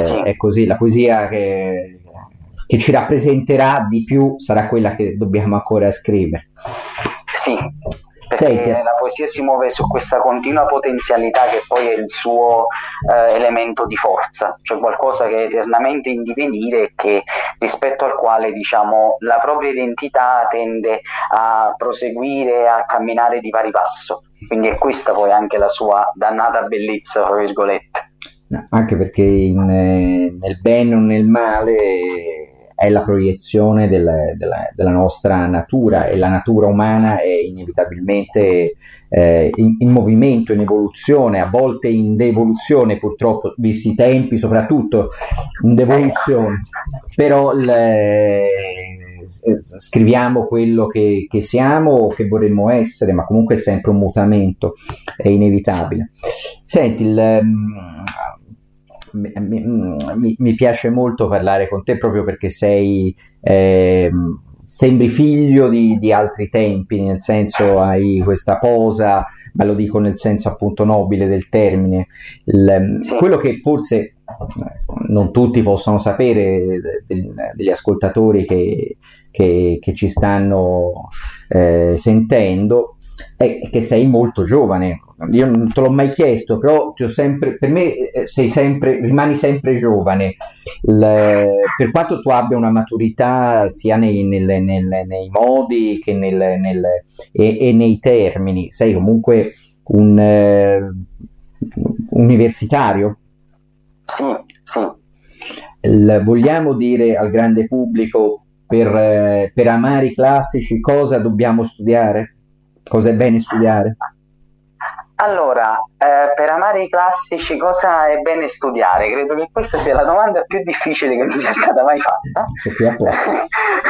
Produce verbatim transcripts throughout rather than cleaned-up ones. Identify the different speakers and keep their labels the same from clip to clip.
Speaker 1: Sì,
Speaker 2: è così, la poesia che, che ci rappresenterà di più sarà quella che dobbiamo ancora scrivere.
Speaker 1: sì,
Speaker 2: Senti,
Speaker 1: perché la poesia si muove su questa continua potenzialità che poi è il suo eh, elemento di forza, cioè qualcosa che è eternamente in divenire e che rispetto al quale diciamo la propria identità tende a proseguire, a camminare di pari passo. Quindi è questa poi anche la sua dannata bellezza, tra virgolette.
Speaker 2: no, anche perché in, eh, nel bene o nel male è la proiezione del- della, della nostra natura, e la natura umana è inevitabilmente eh, in, in movimento, in evoluzione, a volte in devoluzione, purtroppo, visti i tempi, soprattutto in
Speaker 1: Ecco,
Speaker 2: devoluzione, però il, eh, scriviamo quello che, che siamo o che vorremmo essere, ma comunque è sempre un mutamento, è
Speaker 1: sì,
Speaker 2: inevitabile. Senti, il, mi, mi- mi piace molto parlare con te proprio perché sei, ehm, sembri figlio di, di altri tempi, nel senso hai questa posa, ma lo dico nel senso appunto nobile del termine. Il-
Speaker 1: sì,
Speaker 2: quello che forse eh, non tutti possono sapere del- degli ascoltatori che, che- che ci stanno eh, sentendo è che sei molto giovane. Io non te l'ho mai chiesto, però ti ho sempre, per me eh, sei sempre, rimani sempre giovane. Il- per quanto tu abbia una maturità sia nei, nel- nel- nei modi che nel, nel- e, e nei termini, sei comunque un eh, universitario.
Speaker 1: sì, sì.
Speaker 2: Il- vogliamo dire al grande pubblico per, eh, per amare i classici cosa dobbiamo studiare? Cosa è bene studiare?
Speaker 1: Allora, eh, per amare i classici cosa è bene studiare? Credo che questa sia la domanda più difficile che mi sia stata mai fatta.
Speaker 2: Sono qui apposta.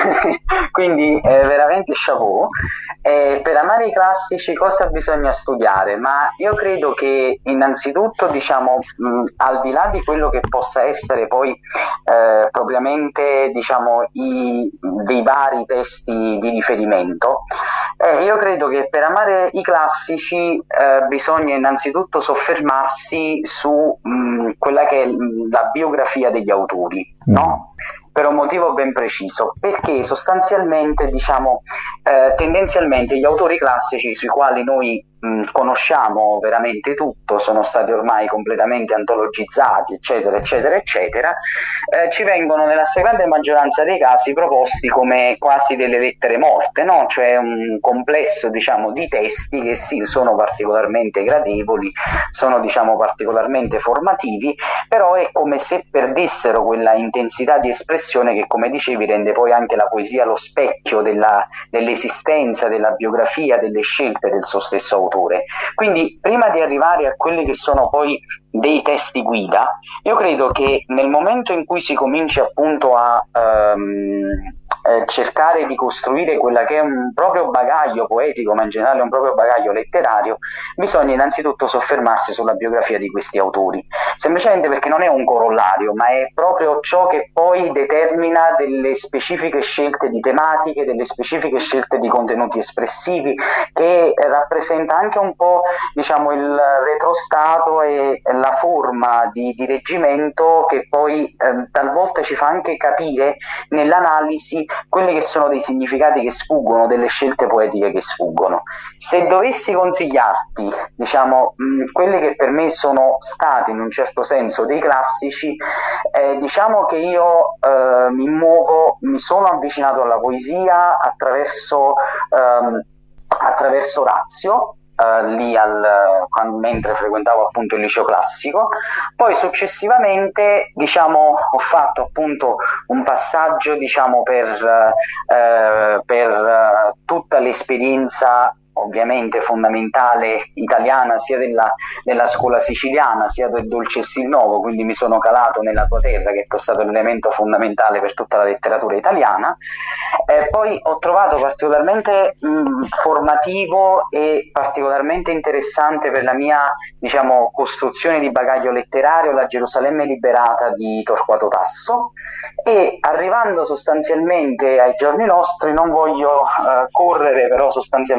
Speaker 1: Quindi eh, veramente chapeau. Eh, per amare i classici cosa bisogna studiare? Ma io credo che innanzitutto, diciamo, mh, al di là di quello che possa essere poi eh, propriamente, diciamo, i, dei vari testi di riferimento, eh, io credo che per amare i classici eh, bisogna innanzitutto soffermarsi su mh, quella che è mh, la biografia degli autori,
Speaker 2: Mm.
Speaker 1: no? Per un motivo ben preciso, perché sostanzialmente, diciamo, eh, tendenzialmente gli autori classici sui quali noi mh, conosciamo veramente tutto, sono stati ormai completamente antologizzati, eccetera, eccetera, eccetera, eh, ci vengono nella stragrande maggioranza dei casi proposti come quasi delle lettere morte, no? Cioè un complesso, diciamo, di testi che sì, sono particolarmente gradevoli, sono, diciamo, particolarmente formativi, però è come se perdessero quella intensità di espressione che, come dicevi, rende poi anche la poesia lo specchio della, dell'esistenza, della biografia, delle scelte del suo stesso autore. Quindi, prima di arrivare a quelli che sono poi dei testi guida, io credo che nel momento in cui si comincia appunto a ehm, eh, cercare di costruire quella che è un proprio bagaglio poetico, ma in generale un proprio bagaglio letterario, bisogna innanzitutto soffermarsi sulla biografia di questi autori, semplicemente perché non è un corollario, ma è proprio ciò che poi determina delle specifiche scelte di tematiche, delle specifiche scelte di contenuti espressivi, che rappresenta anche un po', diciamo, il retrostato e la forma di, di reggimento che poi eh, talvolta ci fa anche capire nell'analisi quelli che sono dei significati che sfuggono, delle scelte poetiche che sfuggono. Se dovessi consigliarti, diciamo, mh, quelli che per me sono stati in un certo senso dei classici, eh, diciamo che io eh, mi muovo, mi sono avvicinato alla poesia attraverso, ehm, attraverso Orazio, Uh, lì al, quando, mentre frequentavo appunto il liceo classico. Poi successivamente, diciamo, ho fatto appunto un passaggio, diciamo, per, uh, per uh, tutta l'esperienza ovviamente fondamentale italiana, sia della, della scuola siciliana sia del dolce stil nuovo, quindi mi sono calato nella tua terra, che è stato l'elemento fondamentale per tutta la letteratura italiana. Eh, poi ho trovato particolarmente mh, formativo e particolarmente interessante per la mia, diciamo, costruzione di bagaglio letterario la Gerusalemme liberata di Torquato Tasso, e arrivando sostanzialmente ai giorni nostri, non voglio eh, correre però sostanzialmente per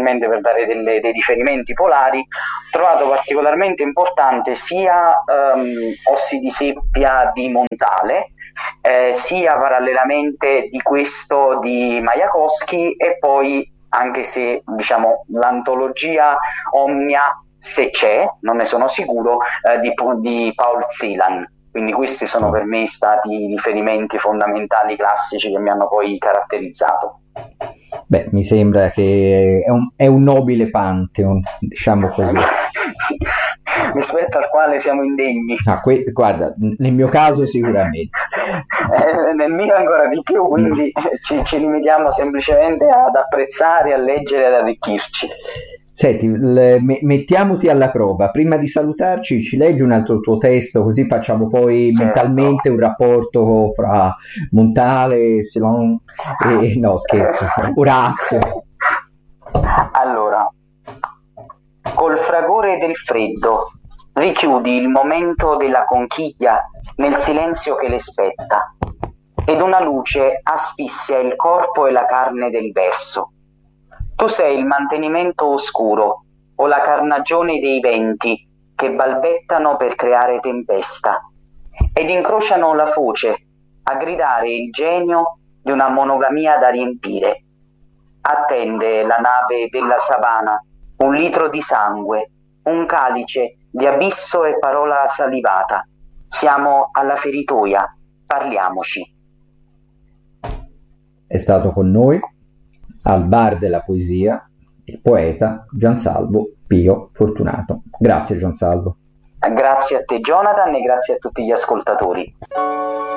Speaker 1: dare delle, dei riferimenti polari, ho trovato particolarmente importante sia um, Ossi di seppia di Montale, eh, sia parallelamente di questo di Majakovskij, e poi, anche se diciamo l'antologia Omnia, se c'è, non ne sono sicuro, eh, di, di Paul Celan. Quindi questi sono per me stati i riferimenti fondamentali classici che mi hanno poi caratterizzato.
Speaker 2: Beh, mi sembra che è un, è un nobile pantheon, diciamo così.
Speaker 1: Sì, rispetto al quale siamo indegni.
Speaker 2: Ah, que- guarda, nel mio caso sicuramente.
Speaker 1: Eh, nel mio ancora di più, quindi ci, ci limitiamo semplicemente ad apprezzare, a leggere, ad arricchirci.
Speaker 2: Senti, le, me, mettiamoti alla prova. Prima di salutarci, ci leggi un altro tuo testo, così facciamo poi
Speaker 1: Certo.
Speaker 2: mentalmente un rapporto fra Montale, Celan e... no, scherzo, Orazio.
Speaker 1: Allora, col fragore del freddo richiudi il momento della conchiglia nel silenzio che le spetta, ed una luce asfissia il corpo e la carne del verso. Tu sei il mantenimento oscuro o la carnagione dei venti che balbettano per creare tempesta ed incrociano la foce a gridare il genio di una monogamia da riempire. Attende la nave della savana un litro di sangue, un calice di abisso e parola salivata. Siamo alla feritoia, parliamoci.
Speaker 2: È stato con noi al bar della poesia il poeta Giansalvo Pio Fortunato. Grazie Giansalvo.
Speaker 1: Grazie a te Jonathan e grazie a tutti gli ascoltatori.